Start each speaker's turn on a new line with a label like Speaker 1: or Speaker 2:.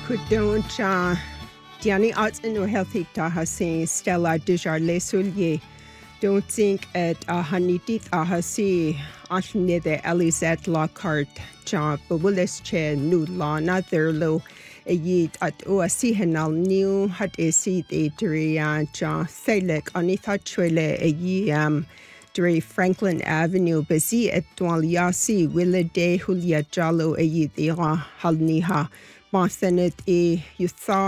Speaker 1: Kudon cha Diani Arts and Healthy Tahasi Stella Desjardins Soulier. Don't think at Hanitit Ahasi Ashne the Elizet Lockhart cha Bubulis Che Nu Lana Therlo a yit at Oasi Henal New had a seat a Dria cha Thalek Anitha Trele a ye Dre Franklin Avenue Bezi et Dwaliasi Willa de Julia Jalo a yit Halniha Marthanet e Yutha